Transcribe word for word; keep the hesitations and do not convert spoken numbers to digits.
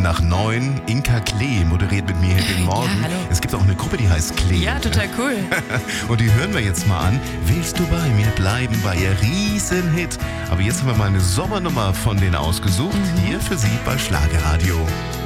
nach neun. Inka Klee moderiert mit mir hier den Morgen. Ja, hallo. Es gibt auch eine Gruppe, die heißt Klee. Ja, total cool. Und die hören wir jetzt mal an. Willst du bei mir bleiben? War ihr Riesenhit. Aber jetzt haben wir mal eine Sommernummer von denen ausgesucht. Mhm. Hier für Sie bei Schlagerradio.